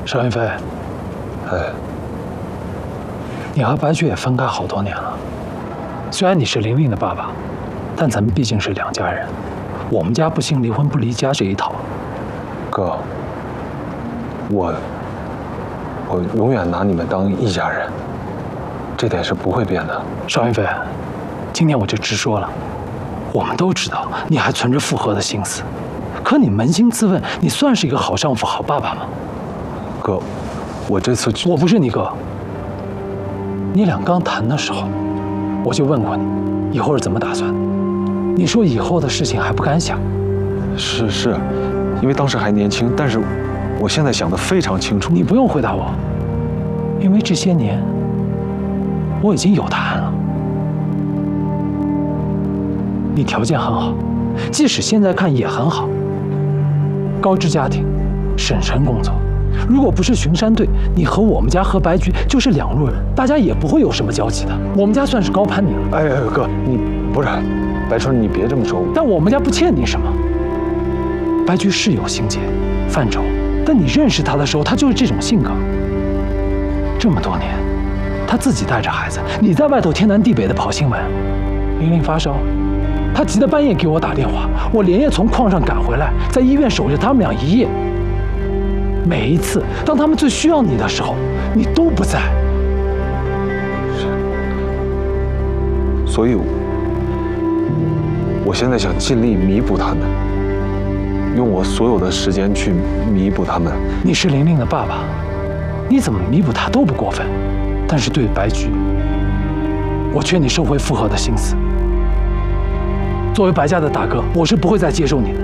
邵云飞，你和白菊也分开好多年了。虽然你是玲玲的爸爸，但咱们毕竟是两家人。我们家不兴离婚不离家这一套。 哥，我永远拿你们当一家人，这点是不会变的。 邵云飞，今天我就直说了，我们都知道你还存着复合的心思，可你扪心自问，你算是一个好丈夫、好爸爸吗？ 哥，我这次我不是你哥。你俩刚谈的时候，我就问过你，以后是怎么打算？你说以后的事情还不敢想。 是，因为当时还年轻，但是我现在想得非常清楚。 你不用回答我，因为这些年我已经有答案了。你条件很好，即使现在看也很好，高知家庭，省城工作。如果不是巡山队，你和我们家和白菊就是两路人，大家也不会有什么交集的。我们家算是高攀你了。 哎，哥，你不是白春，你别这么说。 但我们家不欠你什么。白菊是有心结、犯愁，但你认识她的时候，她就是这种性格。这么多年，她自己带着孩子，你在外头天南地北的跑新闻。玲玲发烧，她急得半夜给我打电话，我连夜从矿上赶回来，在医院守着他们俩一夜。每一次，当他们最需要你的时候，你都不在。 所以，我现在想尽力弥补他们，用我所有的时间去弥补他们。 你是玲玲的爸爸，你怎么弥补她都不过分。但是对白菊，我劝你收回复合的心思。作为白家的大哥，我是不会再接受你的。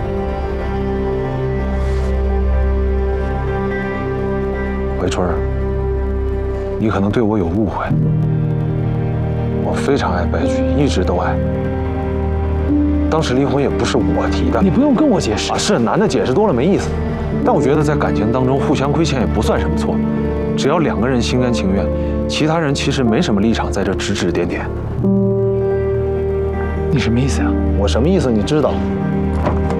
回春，你可能对我有误会。我非常爱白菊，一直都爱。当时离婚也不是我提的， 你不用跟我解释。 是男的解释多了没意思。但我觉得在感情当中互相亏欠也不算什么错，只要两个人心甘情愿，其他人其实没什么立场在这指指点点。 你什么意思呀？ 我什么意思你知道？